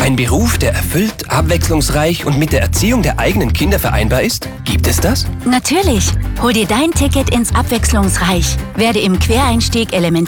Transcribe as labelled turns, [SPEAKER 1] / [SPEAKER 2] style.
[SPEAKER 1] Ein Beruf, der erfüllt, abwechslungsreich und mit der Erziehung der eigenen Kinder vereinbar ist? Gibt es das?
[SPEAKER 2] Natürlich. Hol dir dein Ticket ins Abwechslungsreich. Werde im Quereinstieg elementar